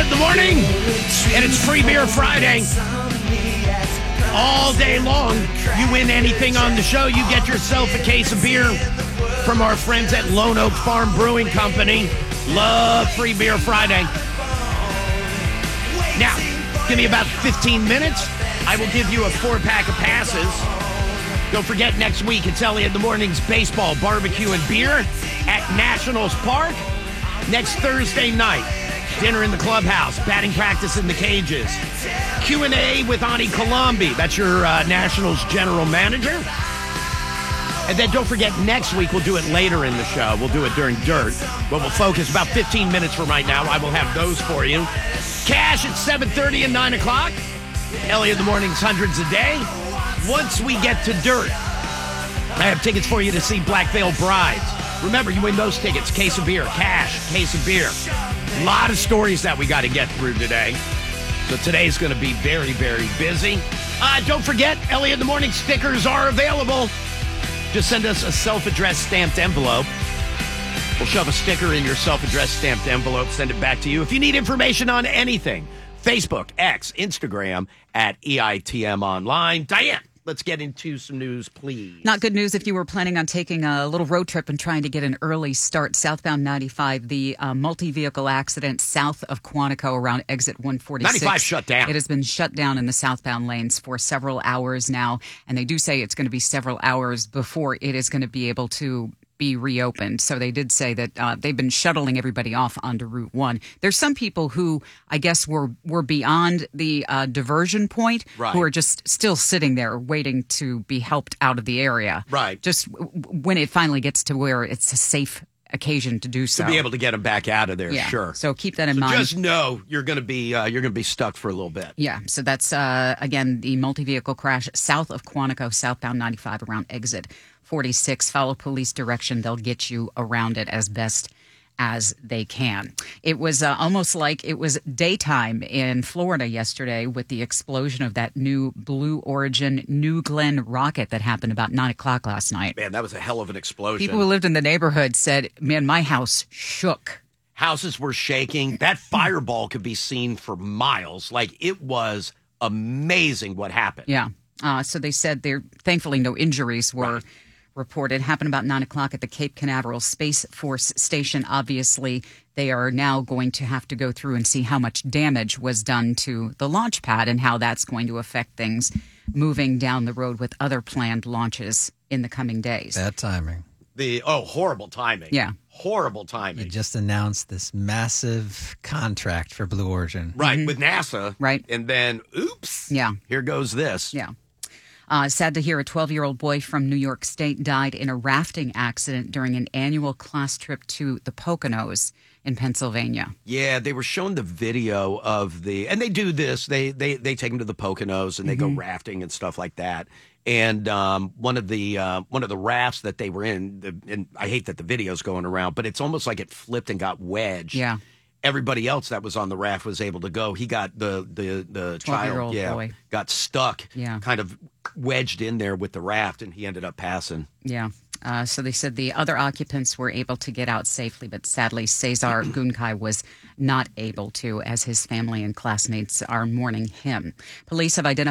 in the morning, and it's Free Beer Friday. All day long, you win anything on the show, you get yourself a case of beer from our friends at Lone Oak Farm Brewing Company. Love Free Beer Friday. Now, give me about 15 minutes. I will give you a 4-pack of passes. Don't forget, next week, it's Elliot in the Morning's baseball, barbecue, and beer at Nationals Park. Next Thursday night, dinner in the clubhouse, batting practice in the cages. Q&A with Ani Colombi. That's your Nationals general manager. And then don't forget, next week we'll do it later in the show. We'll do it during Dirt. But we'll focus about 15 minutes from right now. I will have those for you. Cash at 7:30 and 9 o'clock. Elliot in the Morning's hundreds a day. Once we get to Dirt, I have tickets for you to see Black Veil Brides. Remember, you win those tickets. Case of beer, cash, case of beer. A lot of stories that we got to get through today. So today's going to be very, very busy. Don't forget, Elliot in the Morning stickers are available. Just send us a self-addressed stamped envelope. We'll shove a sticker in your self-addressed stamped envelope, send it back to you. If you need information on anything, Facebook, X, Instagram, at EITM Online. Diane, let's get into some news, please. Not good news if you were planning on taking a little road trip and trying to get an early start. Southbound 95, the multi-vehicle accident south of Quantico around exit 146. 95 shut down. It has been shut down in the southbound lanes for several hours now, and they do say it's going to be several hours before it is going to be able to be reopened. So they did say that they've been shuttling everybody off onto Route 1. There's some people who, I guess, were beyond the diversion point, right, who are just still sitting there waiting to be helped out of the area. Right. Just when it finally gets to where it's a safe occasion to do so. To be able to get them back out of there, yeah. Sure. So keep that in mind. Just know you're going to be stuck for a little bit. Yeah. So that's again the multi-vehicle crash south of Quantico, southbound 95 around exit 46. Follow police direction. They'll get you around it as best as they can. It was almost like it was daytime in Florida yesterday with the explosion of that new Blue Origin New Glenn rocket that happened about 9 o'clock last night. Man, that was a hell of an explosion. People who lived in the neighborhood said, man, my house shook. Houses were shaking. That fireball could be seen for miles. Like, it was amazing what happened. Yeah. So they said thankfully no injuries were reported. Happened about 9 o'clock at the Cape Canaveral Space Force Station. Obviously, they are now going to have to go through and see how much damage was done to the launch pad and how that's going to affect things moving down the road with other planned launches in the coming days. Bad timing. Horrible timing. Yeah. Horrible timing. You just announced this massive contract for Blue Origin. Right, with NASA. Right. And then, oops. Yeah. Here goes this. Yeah. Sad to hear a 12-year-old boy from New York State died in a rafting accident during an annual class trip to the Poconos in Pennsylvania. Yeah, they were showing the video of and they do this. They take them to the Poconos and they go rafting and stuff like that. And one of the rafts that they were in, and I hate that the video's going around, but it's almost like it flipped and got wedged. Yeah. Everybody else that was on the raft was able to go. He got the child, boy got stuck, Yeah. kind of wedged in there with the raft, and he ended up passing. Yeah. So they said the other occupants were able to get out safely, but sadly, Cesar Gunkai was not able to, as his family and classmates are mourning him. Police have identified